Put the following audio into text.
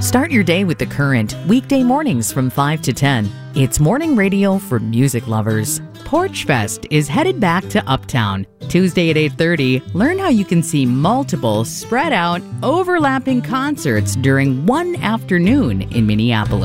Start your day with The Current, weekday mornings from 5 to 10. It's morning radio for music lovers. Porch Fest is headed back to Uptown. Tuesday at 8:30, learn how you can see multiple, spread out, overlapping concerts during one afternoon in Minneapolis.